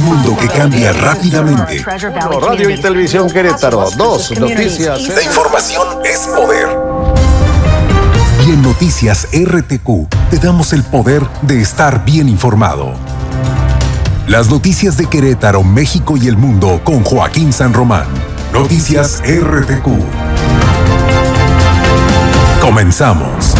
mundo que cambia rápidamente. Radio y Televisión Querétaro. 2 noticias. La información es poder. Y en Noticias RTQ te damos el poder de estar bien informado. Las noticias de Querétaro, México y el mundo con Joaquín San Román. Noticias RTQ. Comenzamos.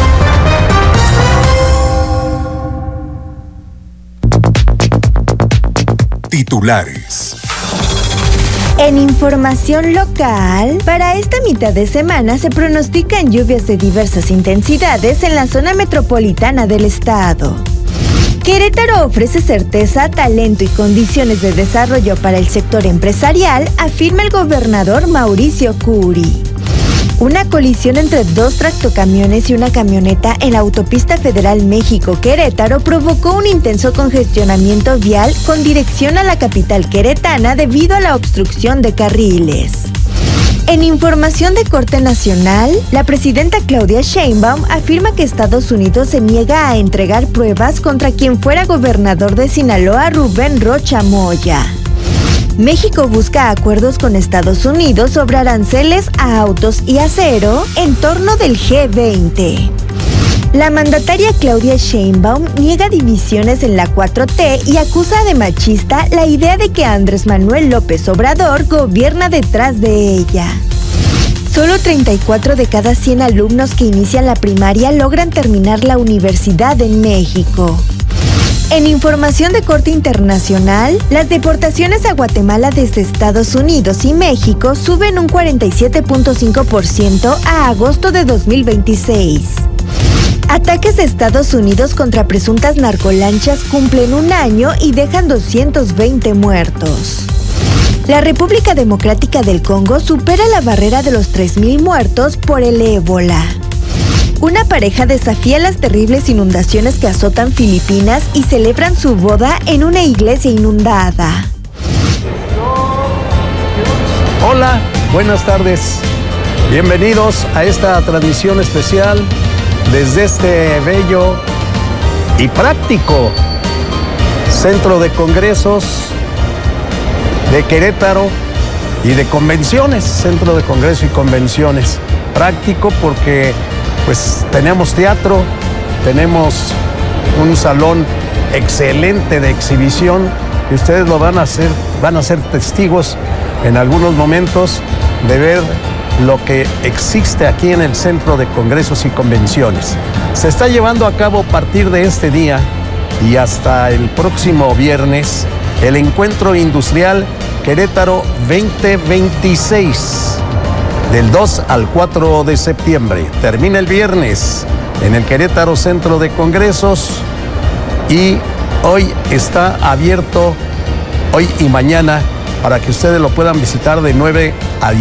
Titulares. En información local, para esta mitad de semana se pronostican lluvias de diversas intensidades en la zona metropolitana del estado. Querétaro ofrece certeza, talento y condiciones de desarrollo para el sector empresarial, afirma el gobernador Mauricio Curi. Una colisión entre 2 tractocamiones y una camioneta en la autopista federal México-Querétaro provocó un intenso congestionamiento vial con dirección a la capital queretana debido a la obstrucción de carriles. En información de corte nacional, la presidenta Claudia Sheinbaum afirma que Estados Unidos se niega a entregar pruebas contra quien fuera gobernador de Sinaloa, Rubén Rocha Moya. México busca acuerdos con Estados Unidos sobre aranceles a autos y acero en torno del G20. La mandataria Claudia Sheinbaum niega divisiones en la 4T y acusa de machista la idea de que Andrés Manuel López Obrador gobierna detrás de ella. Solo 34 de cada 100 alumnos que inician la primaria logran terminar la universidad en México. En información de corte internacional, las deportaciones a Guatemala desde Estados Unidos y México suben un 47.5% a agosto de 2026. Ataques de Estados Unidos contra presuntas narcolanchas cumplen 1 año y dejan 220 muertos. La República Democrática del Congo supera la barrera de los 3,000 muertos por el ébola. Una pareja desafía las terribles inundaciones que azotan Filipinas y celebran su boda en una iglesia inundada. Hola, buenas tardes. Bienvenidos a esta transmisión especial desde este bello y práctico Centro de Congresos de Querétaro y de Convenciones, Centro de Congreso y Convenciones. Práctico porque pues tenemos teatro, tenemos un salón excelente de exhibición y ustedes lo van a ser testigos en algunos momentos de ver lo que existe aquí en el Centro de Congresos y Convenciones. Se está llevando a cabo a partir de este día y hasta el próximo viernes el Encuentro Industrial Querétaro 2026. Del 2 al 4 de septiembre. Termina el viernes en el Querétaro Centro de Congresos y hoy está abierto, hoy y mañana, para que ustedes lo puedan visitar de 9 a 10.